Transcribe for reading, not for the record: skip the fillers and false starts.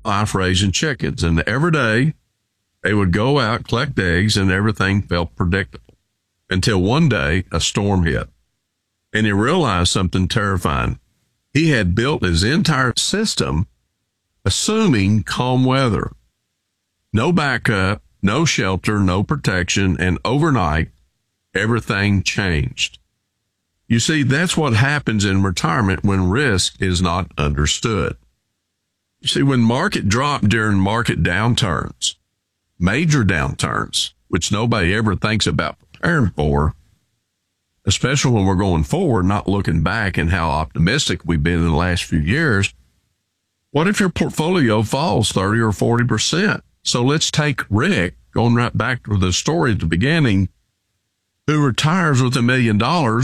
life raising chickens. And every day they would go out, collect eggs, and everything felt predictable until one day a storm hit. And he realized something terrifying. He had built his entire system assuming calm weather. No backup, no shelter, no protection, and overnight, everything changed. You see, that's what happens in retirement when risk is not understood. You see, when market dropped during market downturns, major downturns, which nobody ever thinks about preparing for, especially when we're going forward, not looking back and how optimistic we've been in the last few years, what if your portfolio falls 30 or 40%? So let's take Rick, going right back to the story at the beginning, who retires with $1 million